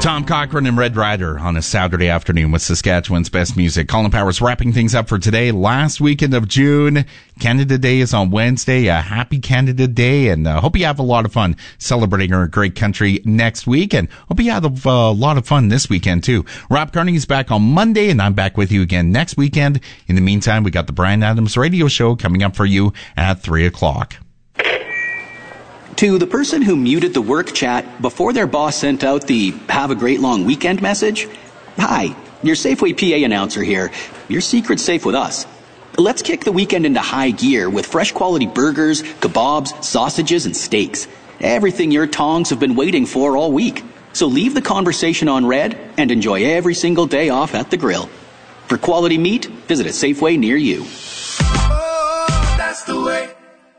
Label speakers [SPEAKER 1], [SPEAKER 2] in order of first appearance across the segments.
[SPEAKER 1] Tom Cochrane and Red Rider on a Saturday afternoon with Saskatchewan's best music. Colin Powers wrapping things up for today. Last weekend of June. Canada Day is on Wednesday. A happy Canada Day, and hope you have a lot of fun celebrating our great country next week, and hope you have a lot of fun this weekend too. Rob Carney's back on Monday, and I'm back with you again next weekend. In the meantime, we got the Brian Adams Radio Show coming up for you at 3 o'clock.
[SPEAKER 2] To the person who muted the work chat before their boss sent out the "Have a great long weekend" message, hi, your Safeway PA announcer here. Your secret's safe with us. Let's kick the weekend into high gear with fresh quality burgers, kebabs, sausages, and steaks. Everything your tongs have been waiting for all week. So leave the conversation on red and enjoy every single day off at the grill. For quality meat, visit a Safeway near you.
[SPEAKER 3] Oh, that's the way.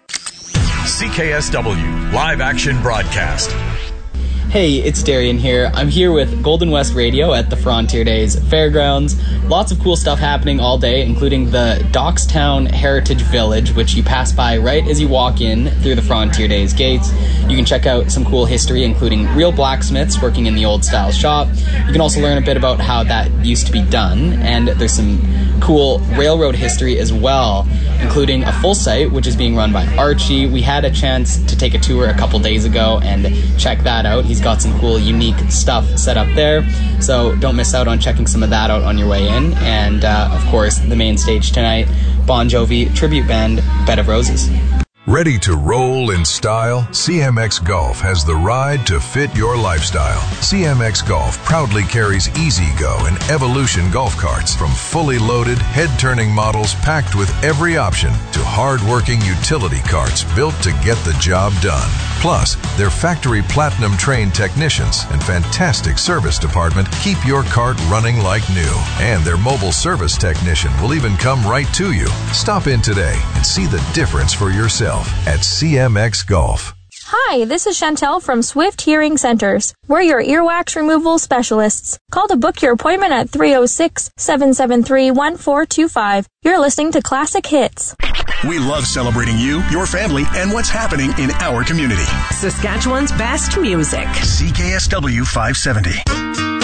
[SPEAKER 3] CKSW Live Action Broadcast.
[SPEAKER 4] Hey, it's Darian here. I'm here with Golden West Radio at the Frontier Days Fairgrounds. Lots of cool stuff happening all day, including the Dockstown Heritage Village, which you pass by right as you walk in through the Frontier Days gates. You can check out some cool history, including real blacksmiths working in the old-style shop. You can also learn a bit about how that used to be done, and there's some cool railroad history as well, including a full site, which is being run by Archie. We had a chance to take a tour a couple days ago and check that out. He's got some cool, unique stuff set up there, so don't miss out on checking some of that out on your way in. And, of course, the main stage tonight, Bon Jovi tribute band, Bed of Roses.
[SPEAKER 5] Ready to roll in style? CMX Golf has the ride to fit your lifestyle. CMX Golf proudly carries E-Z-Go and Evolution golf carts, from fully loaded, head-turning models packed with every option to hard-working utility carts built to get the job done. Plus, their factory platinum-trained technicians and fantastic service department keep your cart running like new. And their mobile service technician will even come right to you. Stop in today and see the difference for yourself at CMX Golf.
[SPEAKER 6] Hi, this is Chantel from Swift Hearing Centers. We're your earwax removal specialists. Call to book your appointment at 306-773-1425. You're listening to Classic Hits.
[SPEAKER 3] We love celebrating you, your family, and what's happening in our community.
[SPEAKER 7] Saskatchewan's best music.
[SPEAKER 3] CKSW 570.